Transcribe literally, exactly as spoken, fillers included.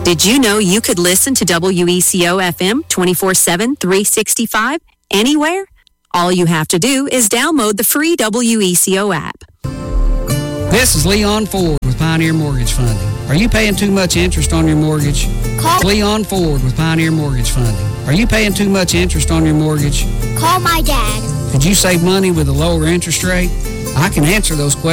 Did you know you could listen to W E C O F M twenty-four seven, three sixty-five anywhere? All you have to do is download the free W E C O app. This is Leon Ford with Pioneer Mortgage Funding. Are you paying too much interest on your mortgage? Call Leon Ford with Pioneer Mortgage Funding. Are you paying too much interest on your mortgage? Call my dad. Could you save money with a lower interest rate? I can answer those questions.